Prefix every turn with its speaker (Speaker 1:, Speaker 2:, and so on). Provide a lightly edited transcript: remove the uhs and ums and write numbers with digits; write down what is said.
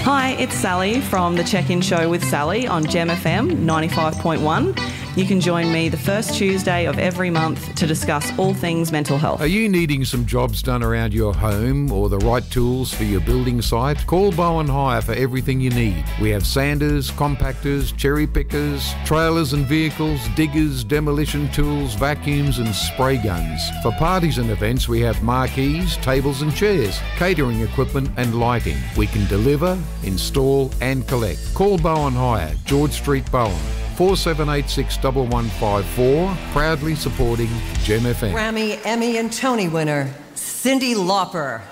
Speaker 1: Hi, it's Sally from The Check-In Show with Sally on Gem FM 95.1. You can join me the first Tuesday of every month to discuss all things mental health.
Speaker 2: Are you needing some jobs done around your home or the right tools for your building site? Call Bowen Hire for everything you need. We have sanders, compactors, cherry pickers, trailers and vehicles, diggers, demolition tools, vacuums and spray guns. For parties and events, we have marquees, tables and chairs, catering equipment and lighting. We can deliver, install and collect. Call Bowen Hire, George Street, Bowen. 4786 1154, proudly supporting Gem FM.
Speaker 3: Grammy, Emmy and Tony winner, Cyndi Lauper.